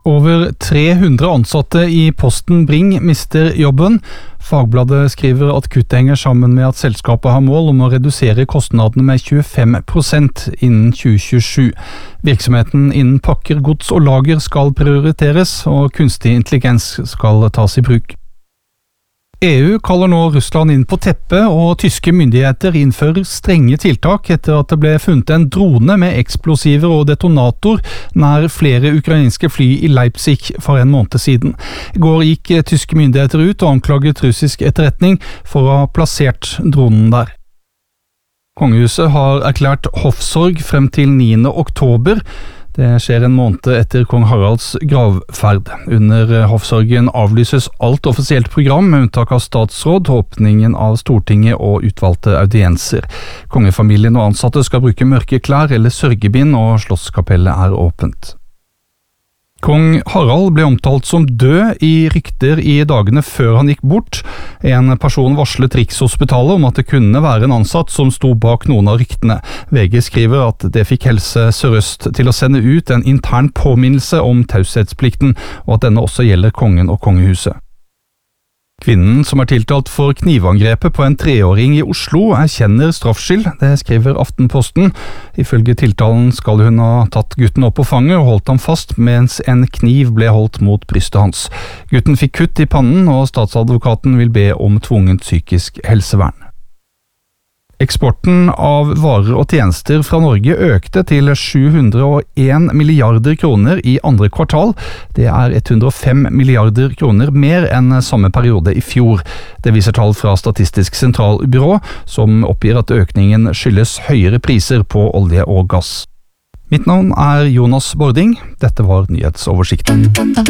Over 300 ansatte i Posten Bring mister jobben. Fagbladet skriver at kuttet henger sammen med at selskapet har mål om å redusere kostnadene med 25% innen 2027. Virksomheten innen pakker, gods og lager skal prioriteres, og kunstig intelligens skal tas i bruk. EU kaller nå Russland inn på teppet, og tyske myndigheter innfører strenge tiltak etter at det ble funnet en drone med eksplosiver og detonator nær flere ukrainske fly i Leipzig for en måned siden. I går gikk tyske myndigheter ut og anklaget russisk etterretning for å ha plassert dronen der. Kongehuset har erklært hoffsorg frem til 9. oktober. Det skjer en måned etter kong Haralds gravferd. Under hoffsorgen avlyses alt offisielt program, med unntak av statsråd, åpningen av Stortinget og utvalgte audienser. Kongefamilien og ansatte skal bruke mørke klær eller sørgebind, og slottskapellet er åpent. Kong Harald ble omtalt som død i rykter i dagene før han gikk bort. En person varslet Rikshospitalet om at det kunne være en ansatt som sto bak noen av ryktene. VG skriver at det fikk Helse Sør-Øst til å sende ut en intern påminnelse om taushetsplikten, og at denne også gjelder kongen og kongehuset. Kvinnen som er tiltalt for knivangrepet på en 3-åring i Oslo erkjenner straffskyld, det skriver Aftenposten. Ifølge tiltalen skal hun ha tatt gutten opp på fanget og holdt ham fast mens en kniv ble holdt mot brystet hans. Gutten fikk kutt i pannen, og statsadvokaten vil be om tvungent psykisk helsevern. Eksporten av varer og tjenester fra Norge økte til 701 milliarder kroner i andre kvartal. Det er 105 milliarder kroner mer enn samme periode i fjor. Det viser tall fra Statistisk sentralbyrå, som oppgir at økningen skyldes høyere priser på olje og gass. Mitt navn er Jonas Bording. Dette var nyhetsoversikten.